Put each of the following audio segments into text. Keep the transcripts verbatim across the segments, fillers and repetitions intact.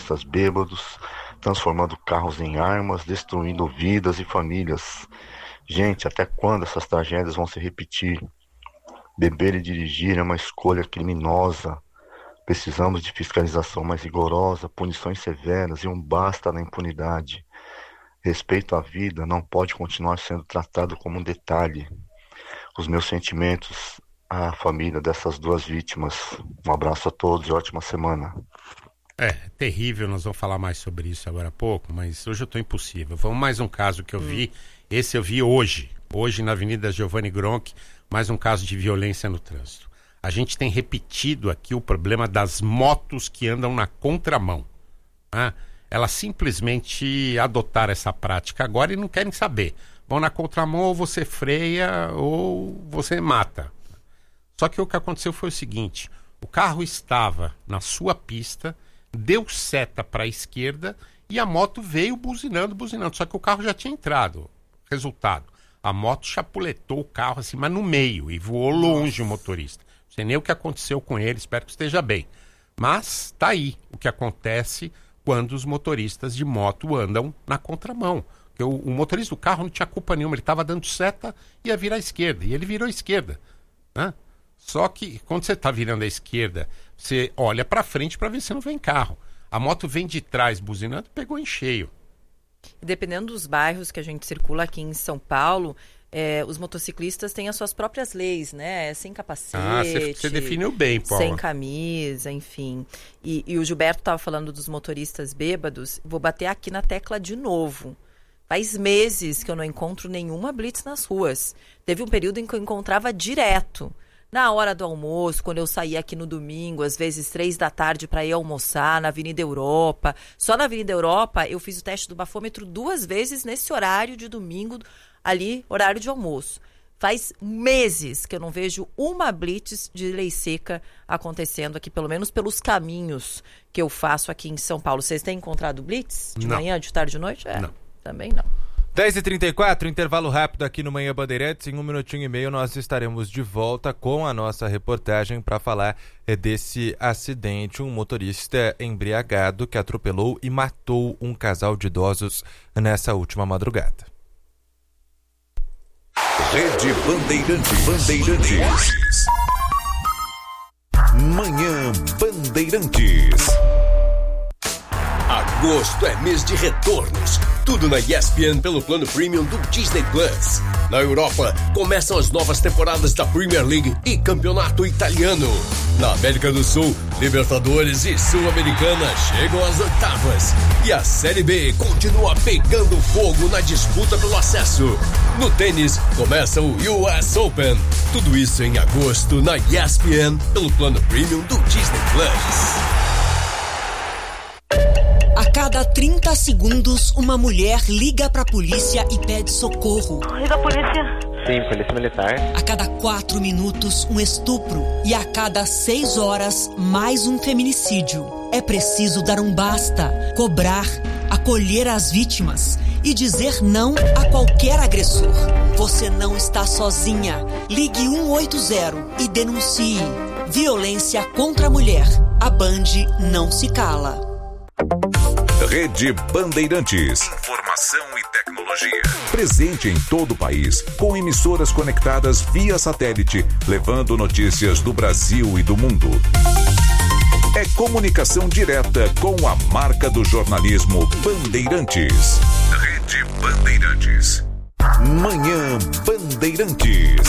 motoristas bêbados, transformando carros em armas, destruindo vidas e famílias. Gente, até quando essas tragédias vão se repetir? Beber e dirigir é uma escolha criminosa. Precisamos de fiscalização mais rigorosa, punições severas e um basta na impunidade. Respeito à vida não pode continuar sendo tratado como um detalhe. Os meus sentimentos à família dessas duas vítimas. Um abraço a todos e ótima semana. É, terrível, nós vamos falar mais sobre isso agora há pouco, mas hoje eu tô impossível. Vamos mais um caso que eu hum. vi, esse eu vi hoje, hoje na Avenida Giovanni Gronchi, mais um caso de violência no trânsito. A gente tem repetido aqui o problema das motos que andam na contramão. Né? Elas simplesmente adotaram essa prática agora e não querem saber. Vão na contramão, ou você freia ou você mata. Só que o que aconteceu foi o seguinte, o carro estava na sua pista, deu seta para a esquerda e a moto veio buzinando, buzinando. Só que o carro já tinha entrado. Resultado, a moto chapuletou o carro assim, mas no meio, e voou longe o motorista. Não sei nem o que aconteceu com ele, espero que esteja bem. Mas tá aí o que acontece quando os motoristas de moto andam na contramão. Porque o, o motorista do carro não tinha culpa nenhuma, ele estava dando seta e ia virar à esquerda, e ele virou à esquerda. Né? Só que quando você está virando à esquerda, você olha para frente para ver se não vem carro. A moto vem de trás buzinando e pegou em cheio. Dependendo dos bairros que a gente circula aqui em São Paulo, é, os motociclistas têm as suas próprias leis, né? Sem capacete. Ah, você definiu bem, Paula. Sem camisa, enfim. E, e o Gilberto estava falando dos motoristas bêbados. Vou bater aqui na tecla de novo. Faz meses que eu não encontro nenhuma blitz nas ruas. Teve um período em que eu encontrava direto. Na hora do almoço, quando eu saía aqui no domingo, às vezes três da tarde para ir almoçar na Avenida Europa. Só na Avenida Europa eu fiz o teste do bafômetro duas vezes nesse horário de domingo, ali, horário de almoço. Faz meses que eu não vejo uma blitz de lei seca acontecendo aqui, pelo menos pelos caminhos que eu faço aqui em São Paulo. Vocês têm encontrado blitz? De não. manhã, de tarde, de noite? É, não. Também não. dez e trinta e quatro, intervalo rápido aqui no Manhã Bandeirantes. Em um minutinho e meio nós estaremos de volta com a nossa reportagem para falar desse acidente. Um motorista embriagado que atropelou e matou um casal de idosos nessa última madrugada. Rede Bandeirantes. Bandeirantes. Manhã Bandeirantes. Agosto é mês de retornos. Tudo na E S P N pelo plano premium do Disney Plus. Na Europa, começam as novas temporadas da Premier League e Campeonato Italiano. Na América do Sul, Libertadores e Sul-Americana chegam às oitavas. E a Série B continua pegando fogo na disputa pelo acesso. No tênis, começa o U S Open. Tudo isso em agosto na E S P N pelo plano premium do Disney Plus. A cada trinta segundos, uma mulher liga pra polícia e pede socorro. Liga a polícia. Sim, polícia militar. A cada quatro minutos, um estupro. E a cada seis horas, mais um feminicídio. É preciso dar um basta, cobrar, acolher as vítimas e dizer não a qualquer agressor. Você não está sozinha. Ligue um oito zero e denuncie. Violência contra a mulher. A Band não se cala. Rede Bandeirantes. Informação e tecnologia. Presente em todo o país, com emissoras conectadas via satélite, levando notícias do Brasil e do mundo. É comunicação direta com a marca do jornalismo Bandeirantes. Rede Bandeirantes. Manhã Bandeirantes.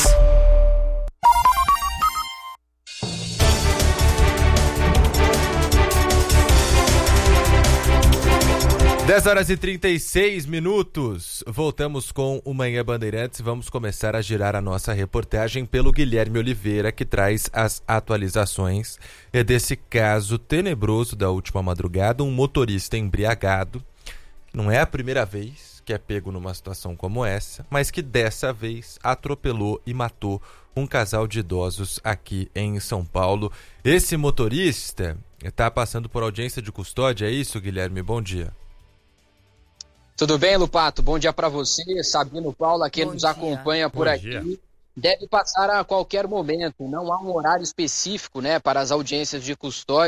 dez horas e trinta e seis minutos. Voltamos com o Manhã Bandeirantes. Vamos começar a girar a nossa reportagem pelo Guilherme Oliveira, que traz as atualizações desse caso tenebroso da última madrugada. Um motorista embriagado, não é a primeira vez que é pego numa situação como essa, mas que dessa vez atropelou e matou um casal de idosos aqui em São Paulo. Esse motorista está passando por audiência de custódia, é isso, Guilherme? Bom dia. Tudo bem, Lupato? Bom dia para você, Sabino, Paula, que nos dia. acompanha por Bom aqui. Dia. Deve passar a qualquer momento, não há um horário específico, né, para as audiências de custódia.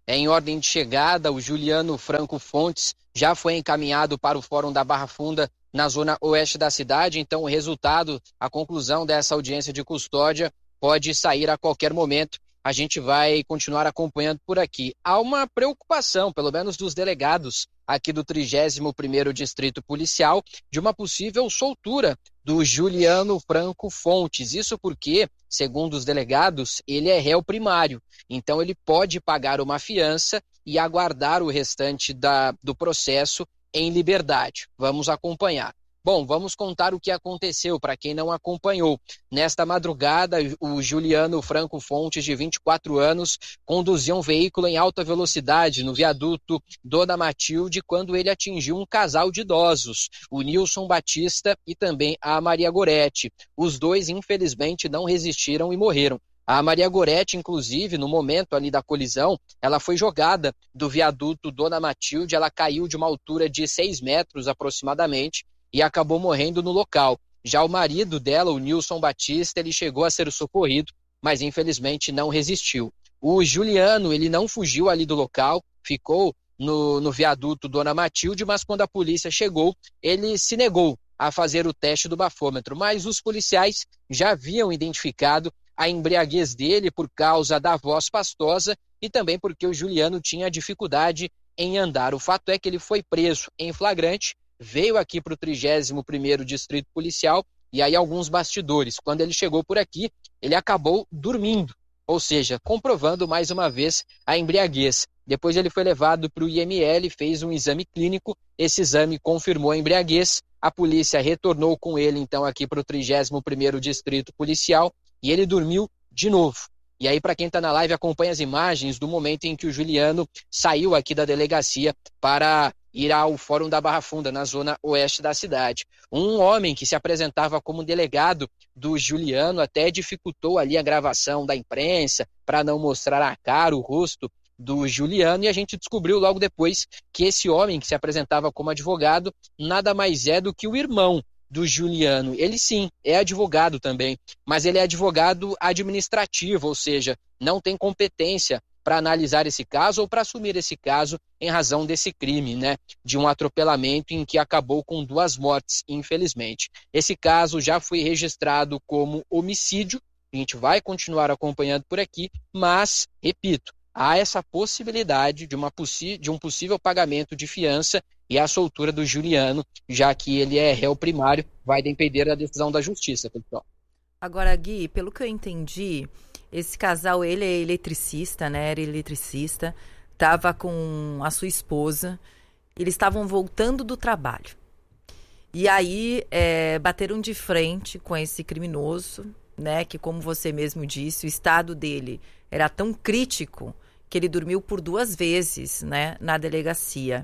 em ordem de chegada, o Juliano Franco Fontes já foi encaminhado para o Fórum da Barra Funda, na zona oeste da cidade. Então, o resultado, a conclusão dessa audiência de custódia pode sair a qualquer momento. A gente vai continuar acompanhando por aqui. Há uma preocupação, pelo menos dos delegados aqui do trigésimo primeiro Distrito Policial, de uma possível soltura do Juliano Franco Fontes. Isso porque, segundo os delegados, ele é réu primário. Então, ele pode pagar uma fiança e aguardar o restante da, do processo em liberdade. Vamos acompanhar. Bom, vamos contar o que aconteceu para quem não acompanhou. Nesta madrugada, o Juliano Franco Fontes, de vinte e quatro anos, conduzia um veículo em alta velocidade no viaduto Dona Matilde quando ele atingiu um casal de idosos, o Nilson Batista e também a Maria Goretti. Os dois, infelizmente, não resistiram e morreram. A Maria Goretti, inclusive, no momento ali da colisão, ela foi jogada do viaduto Dona Matilde, ela caiu de uma altura de seis metros aproximadamente, e acabou morrendo no local. Já o marido dela, o Nilson Batista, ele chegou a ser socorrido, mas infelizmente não resistiu. O Juliano, ele não fugiu ali do local, ficou no, no viaduto Dona Matilde, mas quando a polícia chegou, ele se negou a fazer o teste do bafômetro. Mas os policiais já haviam identificado a embriaguez dele por causa da voz pastosa e também porque o Juliano tinha dificuldade em andar. O fato é que ele foi preso em flagrante, veio aqui para o trigésimo primeiro Distrito Policial, e aí alguns bastidores. Quando ele chegou por aqui, ele acabou dormindo, ou seja, comprovando mais uma vez a embriaguez. Depois ele foi levado para o I M L, fez um exame clínico, esse exame confirmou a embriaguez, a polícia retornou com ele então aqui para o trigésimo primeiro Distrito Policial, e ele dormiu de novo. E aí, para quem está na live, acompanha as imagens do momento em que o Juliano saiu aqui da delegacia para ir ao Fórum da Barra Funda, na zona oeste da cidade. Um homem que se apresentava como delegado do Juliano até dificultou ali a gravação da imprensa para não mostrar a cara, o rosto do Juliano, e a gente descobriu logo depois que esse homem que se apresentava como advogado nada mais é do que o irmão do Juliano. Ele sim, é advogado também, mas ele é advogado administrativo, ou seja, não tem competência para analisar esse caso ou para assumir esse caso em razão desse crime, né, de um atropelamento em que acabou com duas mortes, infelizmente. Esse caso já foi registrado como homicídio, a gente vai continuar acompanhando por aqui, mas, repito, há essa possibilidade de, uma possi- de um possível pagamento de fiança e a soltura do Juliano, já que ele é réu primário, vai depender da decisão da justiça, pessoal. Agora, Gui, pelo que eu entendi, esse casal, ele é eletricista, né? Era eletricista, estava com a sua esposa, eles estavam voltando do trabalho. E aí, é, bateram de frente com esse criminoso, né? Que, como você mesmo disse, o estado dele era tão crítico que ele dormiu por duas vezes, né? Na delegacia.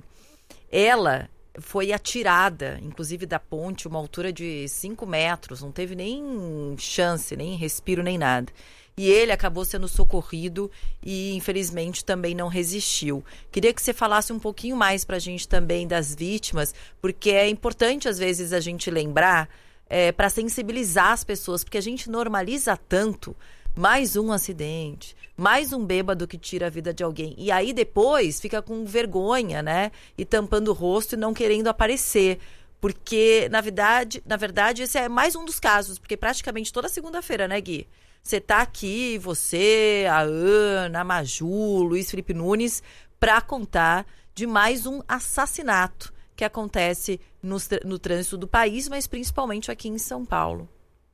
Ela foi atirada, inclusive da ponte, uma altura de cinco metros, não teve nem chance, nem respiro, nem nada. E ele acabou sendo socorrido e, infelizmente, também não resistiu. Queria que você falasse um pouquinho mais para a gente também das vítimas, porque é importante, às vezes, a gente lembrar, é, para sensibilizar as pessoas, porque a gente normaliza tanto mais um acidente, mais um bêbado que tira a vida de alguém. E aí, depois, fica com vergonha, né? E tampando o rosto e não querendo aparecer. Porque, na verdade, na verdade, esse é mais um dos casos, porque praticamente toda segunda-feira, né, Gui? Você tá aqui, você, a Ana, a Maju, Luiz Felipe Nunes, para contar de mais um assassinato que acontece no, no trânsito do país, mas principalmente aqui em São Paulo.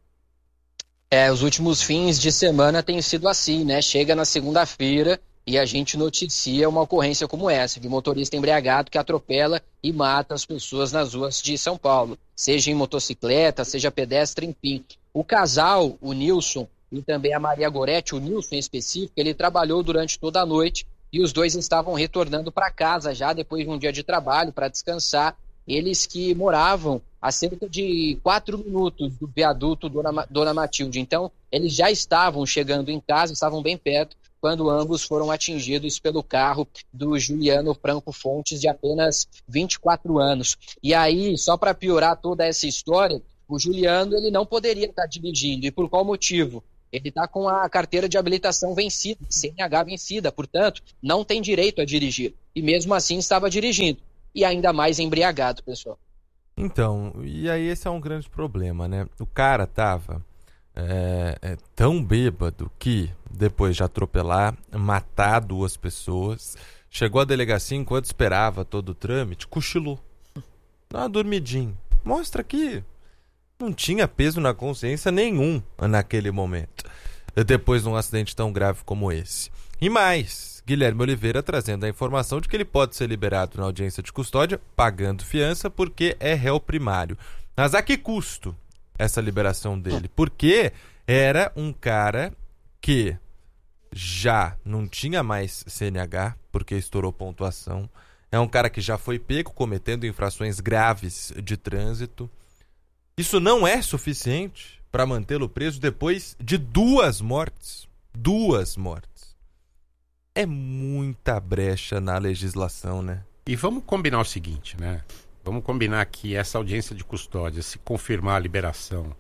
É, os últimos fins de semana têm sido assim, né? Chega na segunda-feira e a gente noticia uma ocorrência como essa, de motorista embriagado que atropela e mata as pessoas nas ruas de São Paulo, seja em motocicleta, seja pedestre, enfim. O casal, o Nilson e também a Maria Goretti, o Nilson em específico, ele trabalhou durante toda a noite e os dois estavam retornando para casa já depois de um dia de trabalho para descansar. Eles que moravam a cerca de quatro minutos do viaduto Dona, Dona Matilde. Então, eles já estavam chegando em casa, estavam bem perto, quando ambos foram atingidos pelo carro do Juliano Franco Fontes, de apenas vinte e quatro anos. E aí, só para piorar toda essa história, o Juliano ele não poderia estar dirigindo. E por qual motivo? ele está com a carteira de habilitação vencida, C N H vencida, portanto, não tem direito a dirigir. E mesmo assim estava dirigindo. E ainda mais embriagado, pessoal. Então, e aí esse é um grande problema, né? O cara tava é, é, tão bêbado que, depois de atropelar, matar duas pessoas, chegou à delegacia enquanto esperava todo o trâmite, cochilou. Dá uma dormidinha. Mostra que não tinha peso na consciência nenhum naquele momento, depois de um acidente tão grave como esse. E mais, Guilherme Oliveira trazendo a informação de que ele pode ser liberado na audiência de custódia, pagando fiança, porque é réu primário. Mas a que custo essa liberação dele? Porque era um cara que já não tinha mais C N H, porque estourou pontuação. É um cara que já foi pego cometendo infrações graves de trânsito. Isso não é suficiente para mantê-lo preso depois de duas mortes. Duas mortes. É muita brecha na legislação, né? E vamos combinar o seguinte, né? Vamos combinar que essa audiência de custódia, se confirmar a liberação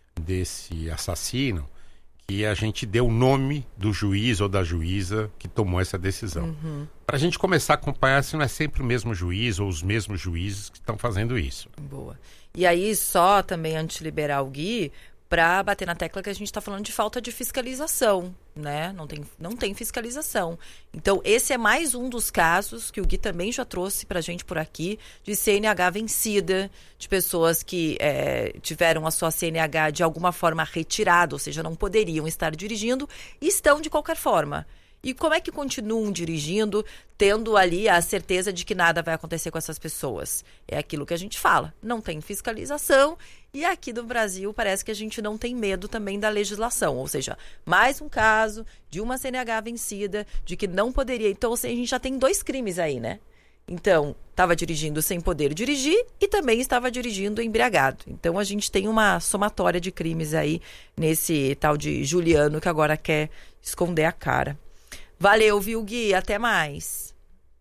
desse assassino, que a gente dê o nome do juiz ou da juíza que tomou essa decisão. Uhum. Para a gente começar a acompanhar se não é sempre o mesmo juiz ou os mesmos juízes que estão fazendo isso. Boa. E aí, só também, antes de liberar o Gui, para bater na tecla que a gente está falando de falta de fiscalização, né? Não tem, não tem fiscalização. Então, esse é mais um dos casos que o Gui também já trouxe para a gente por aqui, de C N H vencida, de pessoas que é, tiveram a sua C N H de alguma forma retirada, ou seja, não poderiam estar dirigindo, e estão de qualquer forma. E como é que continuam dirigindo, tendo ali a certeza de que nada vai acontecer com essas pessoas? É aquilo que a gente fala, não tem fiscalização, e aqui no Brasil parece que a gente não tem medo também da legislação. Ou seja, mais um caso de uma C N H vencida, de que não poderia. Então, a gente já tem dois crimes aí, né? Então, estava dirigindo sem poder dirigir e também estava dirigindo embriagado. Então, a gente tem uma somatória de crimes aí nesse tal de Juliano que agora quer esconder a cara. Valeu, viu, Gui? Até mais.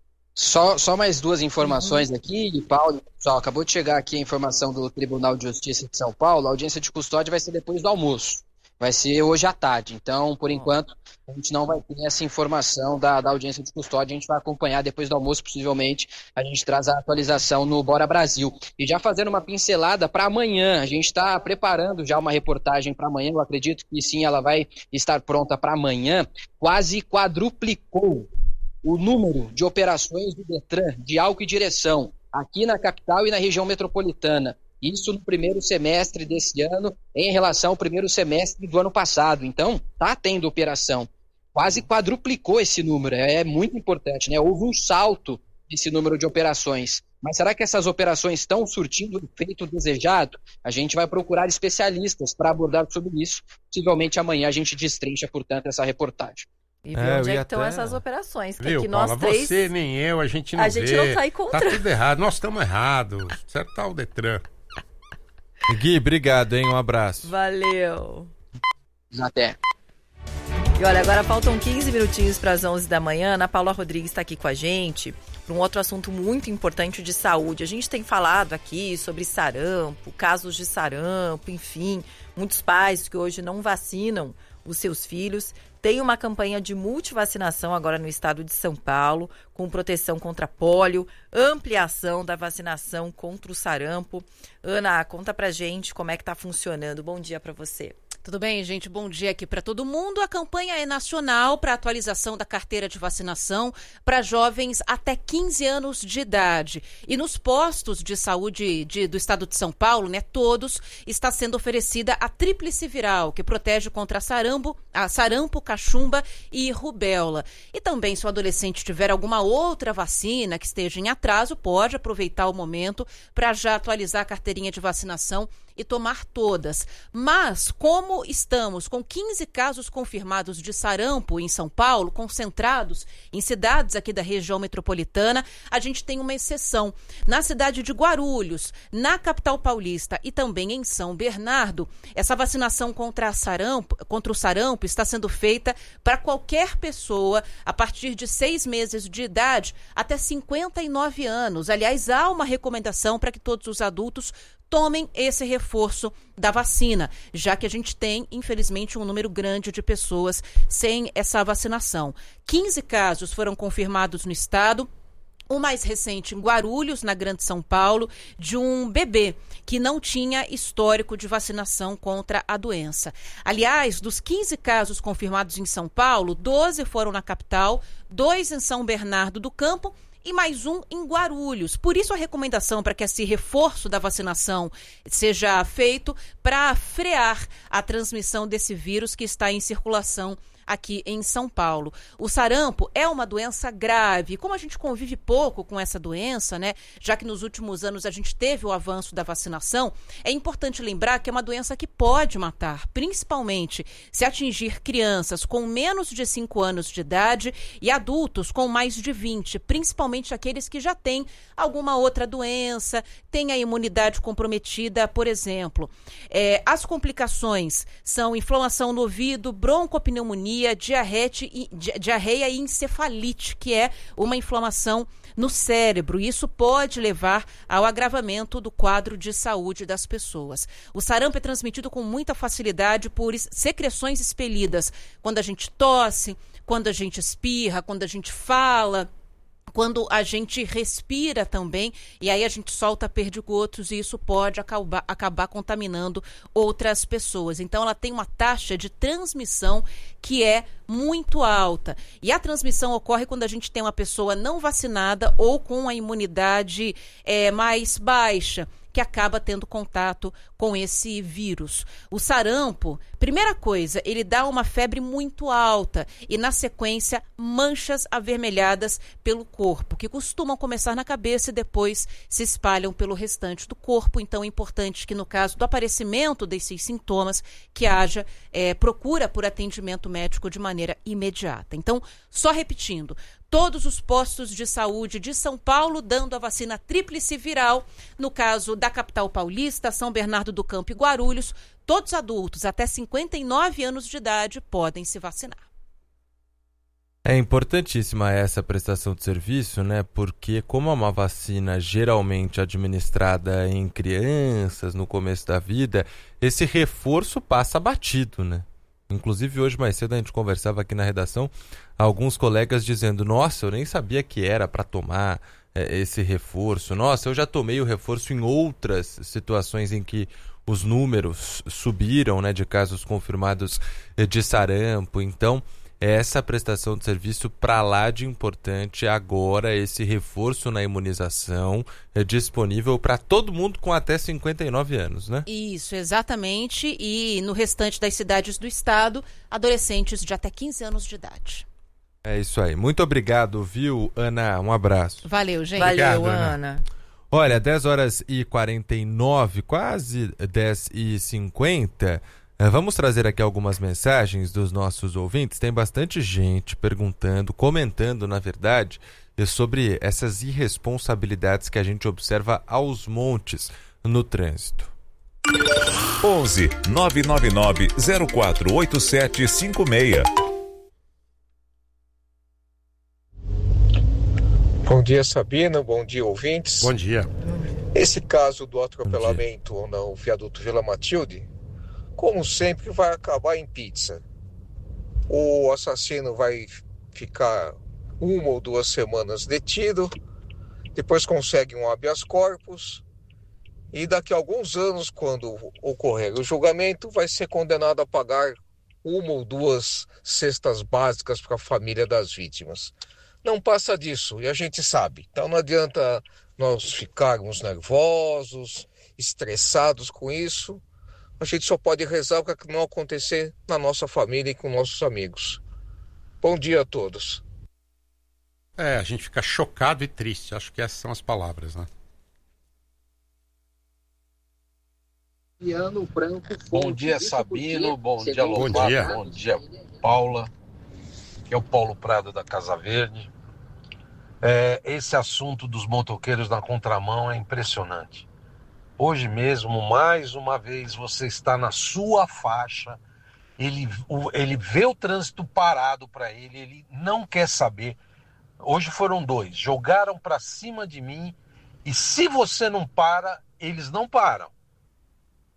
Só, só mais duas informações uhum. aqui, Paulo. Pessoal, acabou de chegar aqui a informação do Tribunal de Justiça de São Paulo. A audiência de custódia vai ser depois do almoço. Vai ser hoje à tarde. Então, por enquanto, a gente não vai ter essa informação da, da audiência de custódia. A gente vai acompanhar depois do almoço, possivelmente. A gente traz a atualização no Bora Brasil. E já fazendo uma pincelada para amanhã. A gente está preparando já uma reportagem para amanhã. Eu acredito que sim, ela vai estar pronta para amanhã. Quase quadruplicou o número de operações do Detran de álcool e direção aqui na capital e na região metropolitana. Isso no primeiro semestre desse ano em relação ao primeiro semestre do ano passado. Então, está tendo operação. Quase quadruplicou esse número. É muito importante, né? Houve um salto nesse número de operações. Mas será que essas operações estão surtindo o efeito desejado? A gente vai procurar especialistas para abordar sobre isso. Possivelmente amanhã a gente destrincha, portanto, essa reportagem. E ver é, onde é que estão até... essas operações. Que Viu, aqui Paula, nós três... você nem eu, a gente não a vê. A gente não tá encontrando. Tá tudo errado, nós estamos errados. Certo, tá o Detran. Gui, obrigado, hein? Um abraço. Valeu. Até. E olha, agora faltam quinze minutinhos para as onze da manhã. Ana Paula Rodrigues está aqui com a gente para um outro assunto muito importante de saúde. A gente tem falado aqui sobre sarampo, casos de sarampo, enfim, muitos pais que hoje não vacinam os seus filhos. Tem uma campanha de multivacinação agora no estado de São Paulo, com proteção contra pólio, ampliação da vacinação contra o sarampo. Ana, conta pra gente como é que tá funcionando. Bom dia para você. Tudo bem, gente? Bom dia aqui para todo mundo. A campanha é nacional para atualização da carteira de vacinação para jovens até quinze anos de idade. E nos postos de saúde de, do estado de São Paulo, né, todos, está sendo oferecida a tríplice viral, que protege contra sarampo, a sarampo, cachumba e rubéola. E também, se o adolescente tiver alguma outra vacina que esteja em atraso, pode aproveitar o momento para já atualizar a carteirinha de vacinação e tomar todas. Mas, como estamos com quinze casos confirmados de sarampo em São Paulo, concentrados em cidades aqui da região metropolitana, a gente tem uma exceção. Na cidade de Guarulhos, na capital paulista e também em São Bernardo, essa vacinação contra, a sarampo, contra o sarampo está sendo feita para qualquer pessoa a partir de seis meses de idade até cinquenta e nove anos. Aliás, há uma recomendação para que todos os adultos tomem esse reforço da vacina, já que a gente tem, infelizmente, um número grande de pessoas sem essa vacinação. quinze casos foram confirmados no estado. O mais recente em Guarulhos, na Grande São Paulo, de um bebê que não tinha histórico de vacinação contra a doença. Aliás, dos quinze casos confirmados em São Paulo, doze foram na capital, dois em São Bernardo do Campo e mais um em Guarulhos. Por isso a recomendação para que esse reforço da vacinação seja feito para frear a transmissão desse vírus que está em circulação aqui em São Paulo. O sarampo é uma doença grave. Como a gente convive pouco com essa doença, né, já que nos últimos anos a gente teve o avanço da vacinação, é importante lembrar que é uma doença que pode matar, principalmente se atingir crianças com menos de cinco anos de idade e adultos com mais de vinte, principalmente aqueles que já têm alguma outra doença, têm a imunidade comprometida, por exemplo. É, as complicações são inflamação no ouvido, broncopneumonia, Diarrete, di, diarreia e encefalite, que é uma inflamação no cérebro. Isso pode levar ao agravamento do quadro de saúde das pessoas. O sarampo é transmitido com muita facilidade por secreções expelidas. Quando a gente tosse, quando a gente espirra, quando a gente fala, quando a gente respira também, e aí a gente solta perdigotos e isso pode acabar, acabar contaminando outras pessoas. Então ela tem uma taxa de transmissão que é muito alta. E a transmissão ocorre quando a gente tem uma pessoa não vacinada ou com a imunidade é, mais baixa, que acaba tendo contato com esse vírus. O sarampo, primeira coisa, ele dá uma febre muito alta e, na sequência, manchas avermelhadas pelo corpo, que costumam começar na cabeça e depois se espalham pelo restante do corpo. Então, é importante que, no caso do aparecimento desses sintomas, que haja é, procura por atendimento médico de maneira imediata. Então, só repetindo, todos os postos de saúde de São Paulo dando a vacina tríplice viral. No caso da capital paulista, São Bernardo do Campo e Guarulhos, todos adultos até cinquenta e nove anos de idade podem se vacinar. É importantíssima essa prestação de serviço, né? Porque como é uma vacina geralmente administrada em crianças no começo da vida, esse reforço passa batido, né? Inclusive hoje mais cedo a gente conversava aqui na redação, alguns colegas dizendo, nossa, eu nem sabia que era para tomar é, esse reforço, nossa, eu já tomei o reforço em outras situações em que os números subiram, né, de casos confirmados de sarampo. Então essa prestação de serviço para lá de importante agora, esse reforço na imunização é disponível para todo mundo com até cinquenta e nove anos, né? Isso, exatamente. E no restante das cidades do estado, adolescentes de até quinze anos de idade. É isso aí. Muito obrigado, viu, Ana? Um abraço. Valeu, gente. Valeu, Obrigado, Ana. Ana. Olha, dez horas e quarenta e nove, quase dez e cinquenta. Vamos trazer aqui algumas mensagens dos nossos ouvintes. Tem bastante gente perguntando, comentando, na verdade, sobre essas irresponsabilidades que a gente observa aos montes no trânsito. onze nove nove nove zero quatro oito sete cinco seis. Bom dia, Sabina. Bom dia, ouvintes. Bom dia. Esse caso do atropelamento no viaduto Vila Matilde, como sempre, vai acabar em pizza. O assassino vai ficar uma ou duas semanas detido, depois consegue um habeas corpus e daqui a alguns anos, quando ocorrer o julgamento, vai ser condenado a pagar uma ou duas cestas básicas para a família das vítimas. Não passa disso, e a gente sabe. Então não adianta nós ficarmos nervosos, estressados com isso. A gente só pode rezar para que não acontecer na nossa família e com nossos amigos. Bom dia a todos. É, a gente fica chocado e triste. Acho que essas são as palavras, né? Bom dia, Sabino. Bom dia, Bom Lobato. dia. Bom dia, Paula. Que é o Paulo Prado da Casa Verde. É, esse assunto dos motoqueiros na contramão é impressionante. Hoje mesmo, mais uma vez, você está na sua faixa, ele, o, ele vê o trânsito parado para ele, ele não quer saber. Hoje foram dois, jogaram para cima de mim e se você não para, eles não param.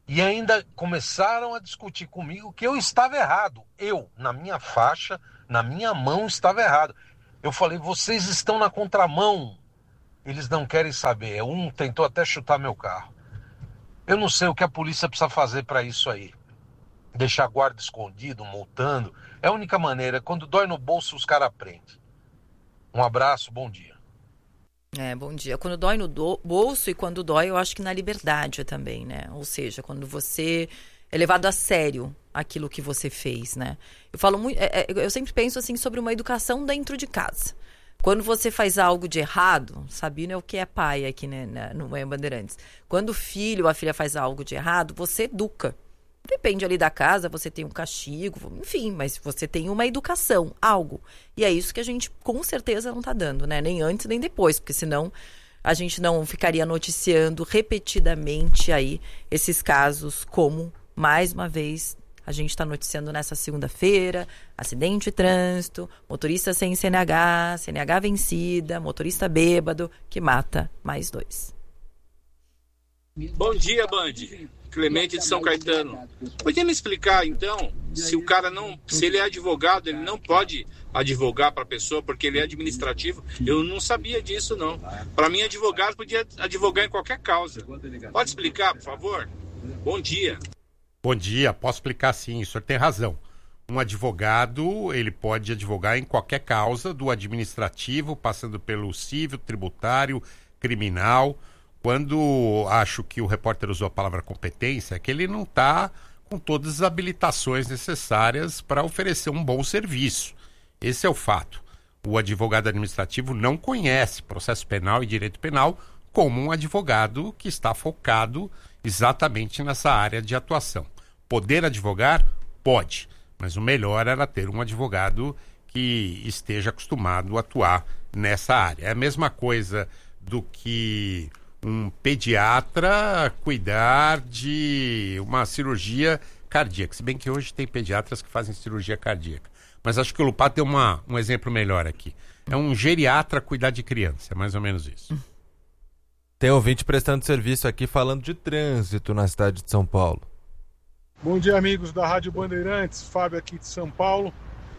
E ainda começaram a discutir comigo que eu estava errado. Eu, na minha faixa, na minha mão, estava errado. Eu falei, vocês estão na contramão. Eles não querem saber. Um tentou até chutar meu carro. Eu não sei o que a polícia precisa fazer para isso aí. Deixar guarda escondido, multando. É a única maneira. Quando dói no bolso, os caras prendem. Um abraço, bom dia. É, bom dia. Quando dói no do- bolso e quando dói, eu acho que na liberdade também, né? Ou seja, quando você é levado a sério aquilo que você fez, né? Eu falo muito, é, é, eu sempre penso assim sobre uma educação dentro de casa. Quando você faz algo de errado, Sabino é o que é pai aqui, né, na- no Manhã Bandeirantes. Quando o filho ou a filha faz algo de errado, você educa. Depende ali da casa, você tem um castigo, enfim, mas você tem uma educação, algo. E é isso que a gente com certeza não está dando, né? Nem antes nem depois, porque senão a gente não ficaria noticiando repetidamente aí esses casos, como, mais uma vez, a gente está noticiando nessa segunda-feira, acidente de trânsito, motorista sem C N H, C N H vencida, motorista bêbado, que mata mais dois. Bom dia, Band. Clemente de São Caetano. Podia me explicar, então, se o cara não... Se ele é advogado, ele não pode advogar para a pessoa porque ele é administrativo? Eu não sabia disso, não. Para mim, advogado podia advogar em qualquer causa. Pode explicar, por favor? Bom dia. Bom dia, posso explicar sim, o senhor tem razão. Um advogado, ele pode advogar em qualquer causa, do administrativo, passando pelo civil, tributário, criminal. Quando acho que o repórter usou a palavra competência, é que ele não está com todas as habilitações necessárias para oferecer um bom serviço. Esse é o fato. O advogado administrativo não conhece processo penal e direito penal como um advogado que está focado exatamente nessa área de atuação. Poder advogar? Pode, mas o melhor era ter um advogado que esteja acostumado a atuar nessa área. É a mesma coisa do que um pediatra cuidar de uma cirurgia cardíaca. Se bem que hoje tem pediatras que fazem cirurgia cardíaca. Mas acho que o Lupato deu uma, um exemplo melhor aqui. É um geriatra cuidar de criança, é mais ou menos isso. Tem ouvinte prestando serviço aqui falando de trânsito na cidade de São Paulo. Bom dia, amigos da Rádio Bandeirantes. Fábio aqui de São Paulo.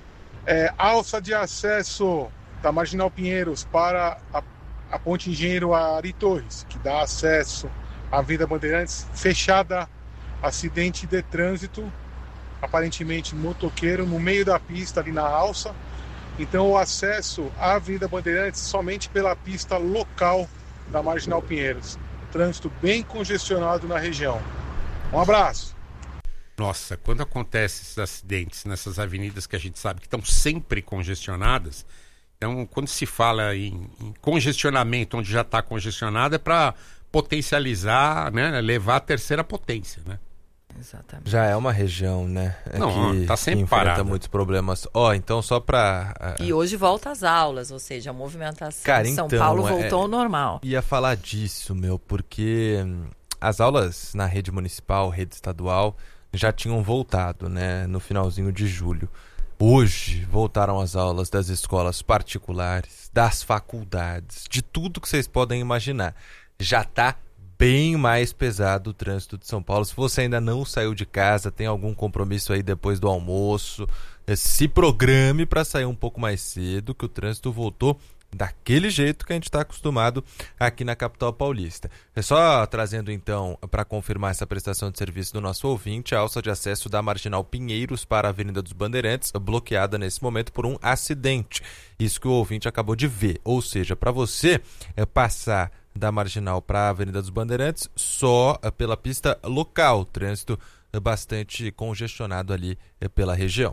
É, alça de acesso da Marginal Pinheiros para a a ponte Engenheiro Ari Torres, que dá acesso à Avenida Bandeirantes, fechada, acidente de trânsito, aparentemente motoqueiro no meio da pista ali na alça. Então o acesso à Avenida Bandeirantes somente pela pista local da Marginal Pinheiros. Trânsito bem congestionado na região. Um abraço. Nossa, quando acontecem esses acidentes nessas avenidas que a gente sabe que estão sempre congestionadas, então, quando se fala em, em congestionamento, onde já está congestionado, é para potencializar, né, levar a terceira potência, né? Exatamente. Já é uma região, né? É Não, que, tá sempre que enfrenta parada. muitos problemas. Ó, oh, então só para... E hoje volta às aulas, ou seja, a movimentação Cara, em São então, Paulo é- voltou ao normal. Ia falar disso, meu, porque hum, as aulas na rede municipal, rede estadual, já tinham voltado, né, no finalzinho de julho. Hoje voltaram as aulas das escolas particulares, das faculdades, de tudo que vocês podem imaginar. Já tá bem mais pesado o trânsito de São Paulo. Se você ainda não saiu de casa, tem algum compromisso aí depois do almoço, eh, se programe para sair um pouco mais cedo, que o trânsito voltou daquele jeito que a gente está acostumado aqui na capital paulista. É só trazendo então para confirmar essa prestação de serviço do nosso ouvinte, a alça de acesso da Marginal Pinheiros para a Avenida dos Bandeirantes, bloqueada nesse momento por um acidente. Isso que o ouvinte acabou de ver. Ou seja, para você é, passar da Marginal para a Avenida dos Bandeirantes só é, pela pista local. Trânsito é, bastante congestionado ali é, pela região.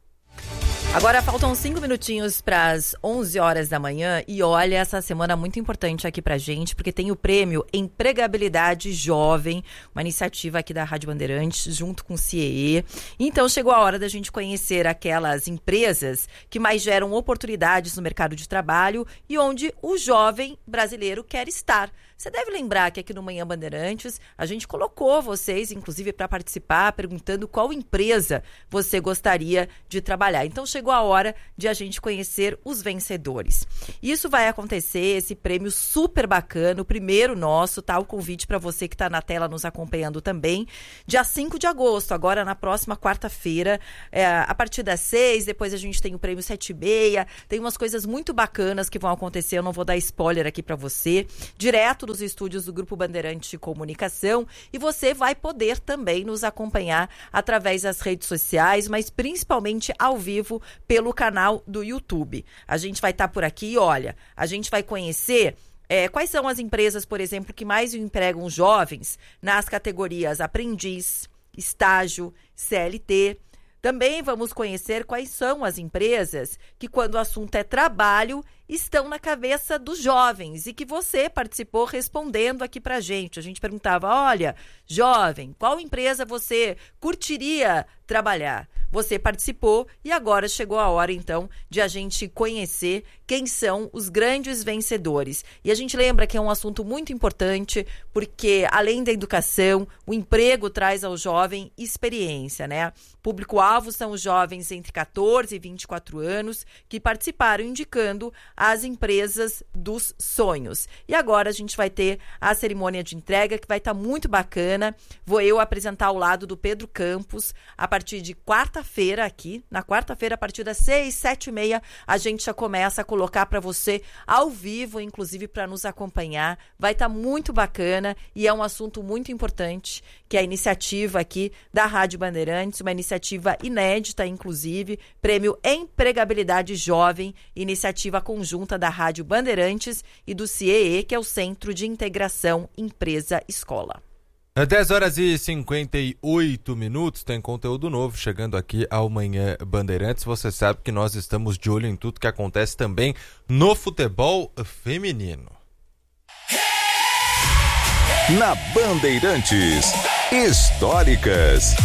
Agora faltam cinco minutinhos para as onze horas da manhã e olha, essa semana muito importante aqui pra gente, porque tem o prêmio Empregabilidade Jovem, uma iniciativa aqui da Rádio Bandeirantes, junto com o C I E. Então chegou a hora da gente conhecer aquelas empresas que mais geram oportunidades no mercado de trabalho e onde o jovem brasileiro quer estar. Você deve lembrar que aqui no Manhã Bandeirantes a gente colocou vocês, inclusive, para participar, perguntando qual empresa você gostaria de trabalhar. Então chegou chegou a hora de a gente conhecer os vencedores. Isso vai acontecer, esse prêmio super bacana, o primeiro nosso, tá? O convite para você que está na tela nos acompanhando também, dia cinco de agosto, agora na próxima quarta-feira, é, a partir das seis, depois a gente tem o prêmio sete e meia, tem umas coisas muito bacanas que vão acontecer, eu não vou dar spoiler aqui para você, direto dos estúdios do Grupo Bandeirantes de Comunicação, e você vai poder também nos acompanhar através das redes sociais, mas principalmente ao vivo pelo canal do YouTube. A gente vai estar por aqui, olha, a gente vai conhecer é, quais são as empresas, por exemplo, que mais empregam jovens nas categorias aprendiz, estágio, C L T. Também vamos conhecer quais são as empresas que, quando o assunto é trabalho, estão na cabeça dos jovens e que você participou respondendo aqui pra gente. A gente perguntava, olha, jovem, qual empresa você curtiria trabalhar? Você participou e agora chegou a hora, então, de a gente conhecer quem são os grandes vencedores. E a gente lembra que é um assunto muito importante, porque, além da educação, o emprego traz ao jovem experiência, né? Público-alvo são os jovens entre catorze e vinte e quatro anos que participaram, indicando as empresas dos sonhos. E agora a gente vai ter a cerimônia de entrega, que vai estar muito bacana. Vou eu apresentar ao lado do Pedro Campos, a partir de quarta-feira aqui. Na quarta-feira, a partir das seis, sete e meia, a gente já começa a colocar para você ao vivo, inclusive para nos acompanhar. Vai estar muito bacana e é um assunto muito importante, que é a iniciativa aqui da Rádio Bandeirantes, uma iniciativa inédita, inclusive, Prêmio Empregabilidade Jovem, iniciativa conjunta da Rádio Bandeirantes e do C I E E, que é o Centro de Integração Empresa-Escola. dez horas e cinquenta e oito minutos, tem conteúdo novo chegando aqui ao Manhã Bandeirantes. Você sabe que nós estamos de olho em tudo que acontece também no futebol feminino. Na Bandeirantes, históricas.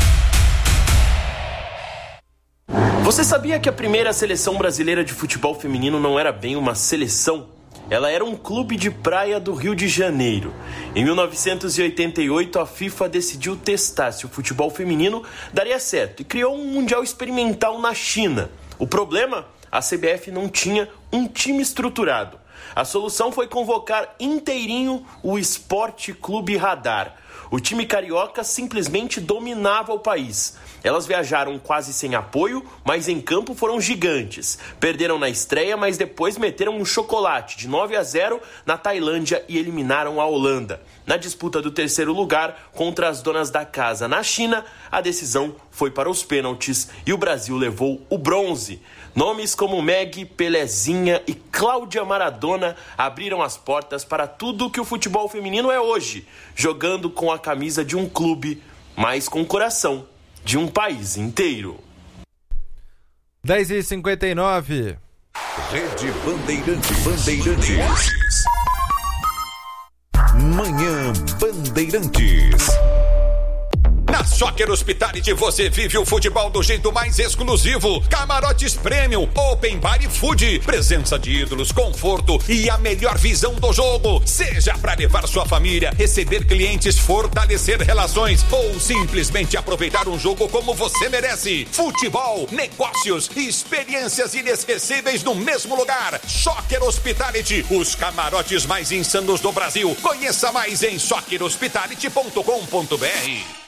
Você sabia que a primeira seleção brasileira de futebol feminino não era bem uma seleção? Ela era um clube de praia do Rio de Janeiro. Em mil novecentos e oitenta e oito, a FIFA decidiu testar se o futebol feminino daria certo e criou um mundial experimental na China. O problema? A C B F não tinha um time estruturado. A solução foi convocar inteirinho o Esporte Clube Radar. O time carioca simplesmente dominava o país. Elas viajaram quase sem apoio, mas em campo foram gigantes. Perderam na estreia, mas depois meteram um chocolate de nove a zero na Tailândia e eliminaram a Holanda. Na disputa do terceiro lugar contra as donas da casa na China, a decisão foi para os pênaltis e o Brasil levou o bronze. Nomes como Meg, Pelezinha e Cláudia Maradona abriram as portas para tudo que o futebol feminino é hoje, jogando com a camisa de um clube, mas com o coração de um país inteiro. dez e cinquenta e nove. Rede Bandeirantes. Bandeirantes. Manhã Bandeirantes. Na Soccer Hospitality você vive o futebol do jeito mais exclusivo. Camarotes Premium, Open Bar e Food, presença de ídolos, conforto e a melhor visão do jogo. Seja para levar sua família, receber clientes, fortalecer relações ou simplesmente aproveitar um jogo como você merece. Futebol, negócios e experiências inesquecíveis no mesmo lugar. Soccer Hospitality, os camarotes mais insanos do Brasil. Conheça mais em soccer hospitality ponto com ponto b r.